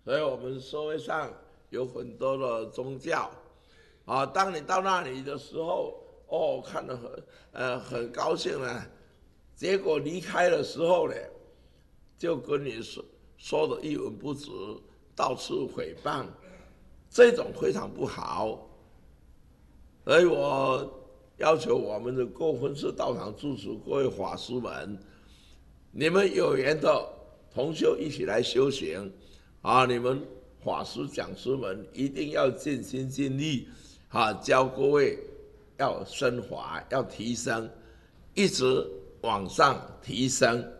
所以我们社会上有很多的宗教，当你到那里的时候，看得很高兴呢，结果离开的时候呢，就跟你说的一文不值，到处诽谤，这种非常不好。所以我要求我们的各分寺道场住持各位法师们，你们有缘的同修一起来修行你们法师讲师们一定要尽心尽力教各位要升华，要提升，一直往上提升。